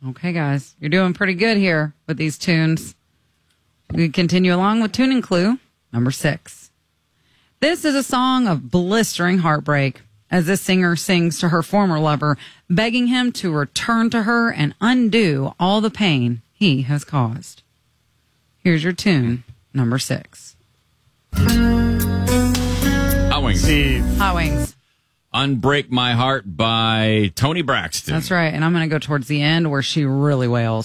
Okay, guys. You're doing pretty good here with these tunes. We continue along with tuning clue number 6. This is a song of blistering heartbreak as this singer sings to her former lover, begging him to return to her and undo all the pain he has caused. Here's your tune number 6. Hot Wings. Hot Wings. Unbreak My Heart by Tony Braxton. That's right. And I'm going to go towards the end where she really wails.